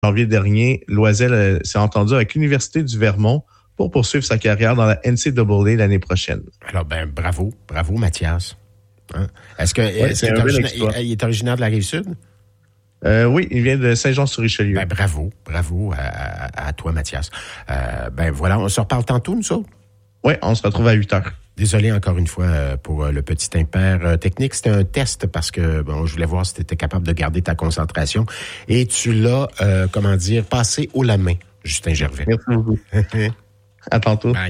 janvier dernier, Loisel s'est entendu avec l'Université du Vermont pour poursuivre sa carrière dans la NCAA l'année prochaine. Alors, bravo, Mathias. Hein? Est-ce que il est originaire de la Rive-Sud? Oui, il vient de Saint-Jean-sur-Richelieu. Bravo à toi, Mathias. Voilà, on se reparle tantôt, nous autres? Oui, on se retrouve à 8h. Désolé encore une fois pour le petit impair technique. C'était un test parce que je voulais voir si tu étais capable de garder ta concentration. Et tu l'as, passé haut la main, Justin Gervais. Merci beaucoup. À tantôt. Bye.